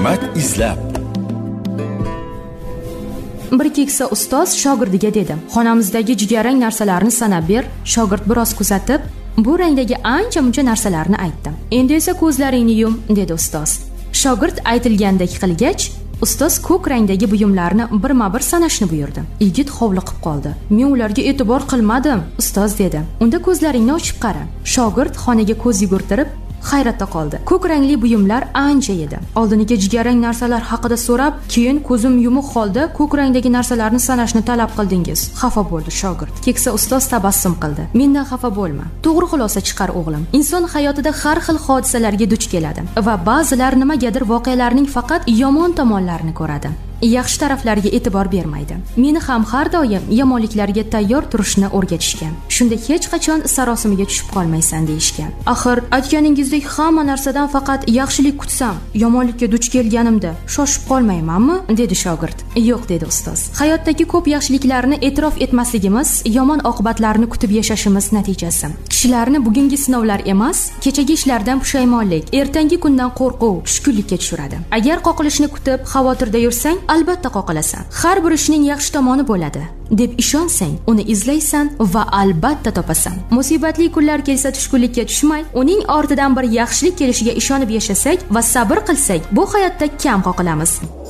hikmat izlab. Bir keksa ustoz shogirdiga dedi: "Xonamizdagi jigarrang narsalarni sanab ber." Shogird biroz kuzatib, bu rangdagi ancha-muncha narsalarni aytdi. "Endi esa ko'zlaringni yum", dedi ustoz. Shogird aytilgandek qilgach, ustoz ko'k rangdagi buyumlarni birma-bir sanashni buyurdi. Yigit hovliqib qoldi. "Men ularga e'tibor qilmadim", ustoz dedi. "Unda ko'zlaringni ochib qara." Shogird xonaga ko'z yugurtirib hayratda qoldi. Ko'k rangli buyumlar ancha edi. Oldiniga jigarrang narsalar haqida so'rab, keyin ko'zim yumuq holda ko'k rangdagi narsalarni sanashni talab qildingiz. Xafa bo'ldi shogird. Keksa ustoz tabassum qildi. "Mendan xafa bo'lma. To'g'ri xulosa chiqar o'g'lim. Inson hayotida har xil hodisalarga duch keladi va ba'zilar nimagadir voqealarning faqat yomon tomonlarini ko'radi. Yaxshi taraflariga e'tibor bermaydi. Meni ham har doim yomonliklarga tayyor turishni o'rgatishgan. Shunda hech qachon sarosimaga tushib qolmaysan deyishgan. Axir aytganingizdek hamma narsadan faqat yaxshilik kutsam, yomonlikka duch kelganimda shoshib qolmaymanmi?" dedi shogird. "Yo'q", dedi ustoz. "Hayotdagi ko'p yaxshiliklarni e'tirof etmasligimiz yomon oqibatlarni kutib yashashimiz natijasi. Kishilarni bugungi sinovlar emas, kechagi ishlardan pushaymonlik, ertangi kundan qo'rquv tushkunlikka tushiradi. Agar qoqilishni kutib xavotirda yursang, albatta qoqilasan. Har bir ishning yaxshi tomoni bo'ladi deb ishonsang, uni izlaysan va albatta topasan. Musibatli kunlar kelsa tushkunlikka tushmay, uning ortidan bir yaxshilik kelishiga ishonib yashasak va sabr qilsak, bu hayotda kam qoqilamiz.